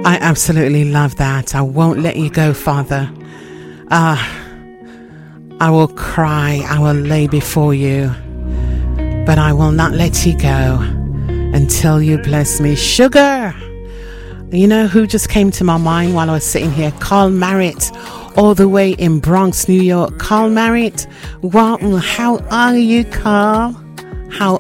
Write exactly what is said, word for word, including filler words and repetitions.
I absolutely love that. I won't let you go, Father. Ah, uh, I will cry, I will lay before you, but I will not let you go until you bless me. Sugar! You know who just came to my mind while I was sitting here? Carl Merritt, all the way in Bronx, New York. Carl Merritt, well, how are you, Carl? How